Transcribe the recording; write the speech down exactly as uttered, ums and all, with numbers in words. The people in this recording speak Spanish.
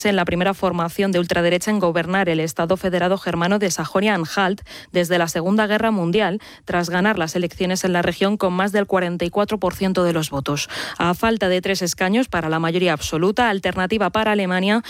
en la primera formación de ultraderecha en gobernar el Estado federado germano de Sajonia-Anhalt desde la Segunda Guerra Mundial, tras ganar las elecciones en la región con más del cuarenta y cuatro por ciento de los votos. A falta de tres escaños para la mayoría absoluta, Alternativa para Alemania